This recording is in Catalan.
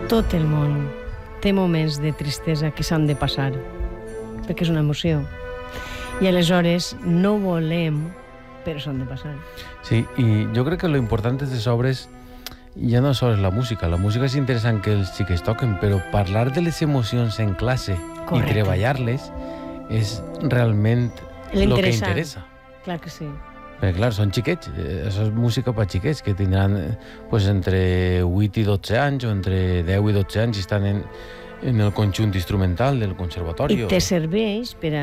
tot el món té moments de tristesa que s'han de passar, perquè és una emoció. I aleshores no volem, però s'han de passar. Sí, i jo crec que lo important d'aquestes obres ja no sols la música és interessant que els xiquets toquen, però parlar de les emocions en classe i treballar-les és realment el que interessa. Clar que sí. Perquè, clar, són xiquets, això és música per xiquets, que tindran entre 8 i 12 anys o entre 10 i 12 anys i estan en el conjunt instrumental del conservatori. I te serveix per a